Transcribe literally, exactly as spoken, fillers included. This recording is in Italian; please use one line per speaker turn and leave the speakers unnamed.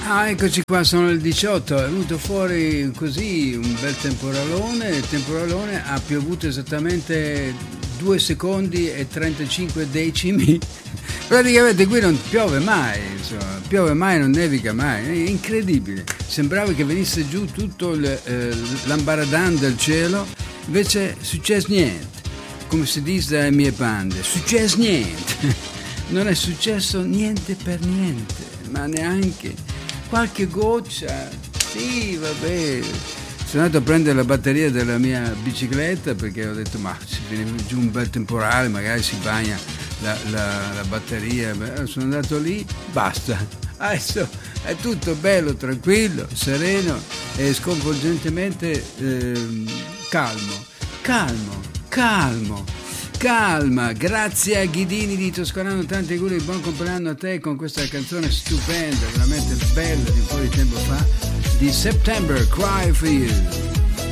Ah, eccoci qua, sono il diciotto, è venuto fuori così un bel temporalone, il temporalone ha piovuto esattamente due secondi e trentacinque decimi, praticamente qui non piove mai, insomma, piove mai, non nevica mai, è incredibile, sembrava che venisse giù tutto il, eh, l'ambaradan del cielo, invece è successo niente, come si dice dalle mie bande, successo niente, non è successo niente per niente, ma neanche qualche goccia, sì, vabbè. Sono andato a prendere la batteria della mia bicicletta perché ho detto, ma se viene giù un bel temporale, magari si bagna la, la, la batteria. Beh, sono andato lì, basta. Adesso è tutto bello, tranquillo, sereno e sconvolgentemente eh, calmo, calmo, calmo. Calma, grazie a Ghidini di Toscanano, tanti auguri, buon compleanno a te con questa canzone stupenda, veramente bella di un po' di tempo fa, di September, Cry for You.